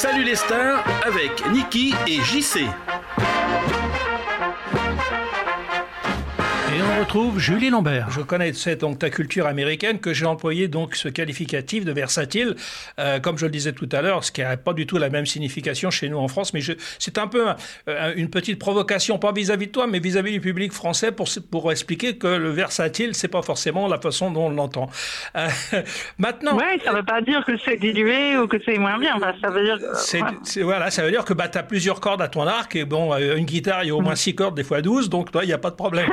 Salut les stars avec Niki et JC. Et on retrouve Julie Lambert. Je connaissais donc ta culture américaine, que j'ai employé donc ce qualificatif de versatile, comme je le disais tout à l'heure, ce qui n'a pas du tout la même signification chez nous en France, mais c'est un peu une petite provocation, pas vis-à-vis de toi, mais vis-à-vis du public français pour expliquer que le versatile, c'est pas forcément la façon dont on l'entend. Maintenant. Ouais, ça veut pas dire que c'est dilué ou que c'est moins bien. Enfin, ça veut dire. Voilà, ça veut dire que t'as plusieurs cordes à ton arc et bon, une guitare, il y a au moins 6 cordes, des fois 12, donc toi, il n'y a pas de problème.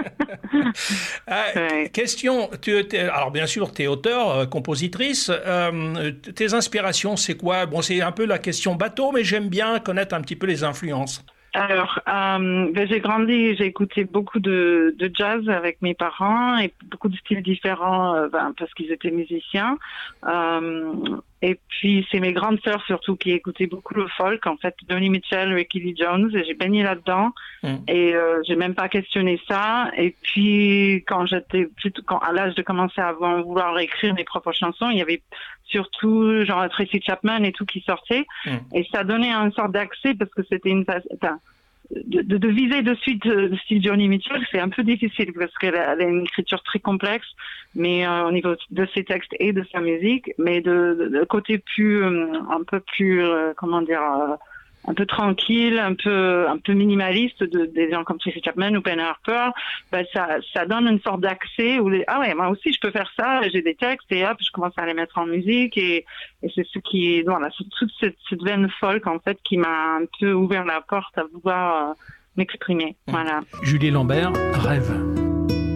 Ouais. Question, alors bien sûr, tu es auteur, compositrice. Tes inspirations, c'est quoi? Bon, c'est un peu la question bateau, mais j'aime bien connaître un petit peu les influences. Alors, j'ai grandi, j'ai écouté beaucoup de jazz avec mes parents et beaucoup de styles différents parce qu'ils étaient musiciens. Et puis, c'est mes grandes sœurs surtout qui écoutaient beaucoup le folk, en fait, Joni Mitchell, Ricky Lee Jones, et j'ai baigné là-dedans. Et j'ai même pas questionné ça. Et puis, à l'âge de commencer à vouloir écrire mes propres chansons, il y avait surtout genre Tracy Chapman et tout qui sortait. Et ça donnait une sorte d'accès parce que c'était de viser de suite le style Joni Mitchell, c'est un peu difficile parce qu'elle a une écriture très complexe, mais au niveau de ses textes et de sa musique, mais de côté plus un peu plus un peu tranquille, un peu minimaliste des gens comme Tracy Chapman ou Ben Harper, ça donne une sorte d'accès où moi aussi je peux faire ça, j'ai des textes et hop, je commence à les mettre en musique et c'est ce qui c'est toute cette veine folk en fait qui m'a un peu ouvert la porte à pouvoir m'exprimer. Voilà. Julie Lambert, Rêve.